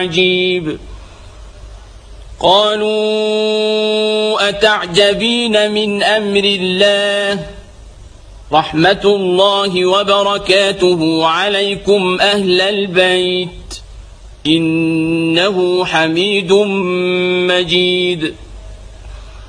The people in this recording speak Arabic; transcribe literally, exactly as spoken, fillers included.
عجيب قالوا أتعجبين من أمر الله رحمة الله وبركاته عليكم أهل البيت إنه حميد مجيد